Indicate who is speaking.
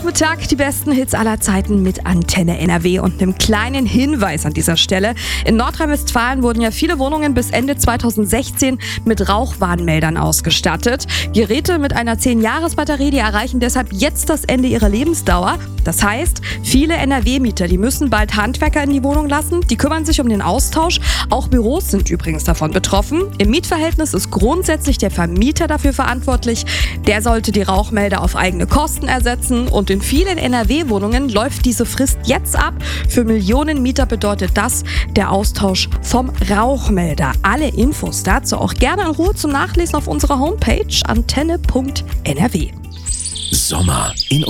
Speaker 1: Guten Tag, die besten Hits aller Zeiten mit Antenne NRW und einem kleinen Hinweis an dieser Stelle. In Nordrhein-Westfalen wurden ja viele Wohnungen bis Ende 2016 mit Rauchwarnmeldern ausgestattet. Geräte mit einer 10-Jahres-Batterie, die erreichen deshalb jetzt das Ende ihrer Lebensdauer. Das heißt, viele NRW-Mieter, die müssen bald Handwerker in die Wohnung lassen, die kümmern sich um den Austausch. Auch Büros sind übrigens davon betroffen. Im Mietverhältnis ist grundsätzlich der Vermieter dafür verantwortlich. Der sollte die Rauchmelder auf eigene Kosten ersetzen und in vielen NRW-Wohnungen läuft diese Frist jetzt ab. Für Millionen Mieter bedeutet das der Austausch vom Rauchmelder. Alle Infos dazu auch gerne in Ruhe zum Nachlesen auf unserer Homepage antenne.nrw.
Speaker 2: Sommer in